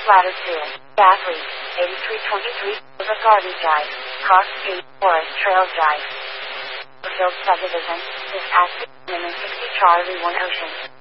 Ladder 2, Athlete, 8323, River Garden Drive, Cross Street, Forest Trail Drive. Field Subdivision, is at 60 Charlie 1 Ocean.